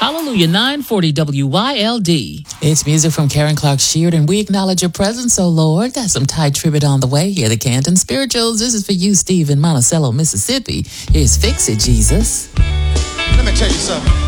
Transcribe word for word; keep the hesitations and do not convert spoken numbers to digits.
Hallelujah, nine forty W Y L D. It's music from Karen Clark Sheard, and we acknowledge your presence, oh Lord. Got some tight tribute on the way here, the Canton Spirituals. This is for you, Steve, in Monticello, Mississippi. Here's Fix It, Jesus. Let me tell you something.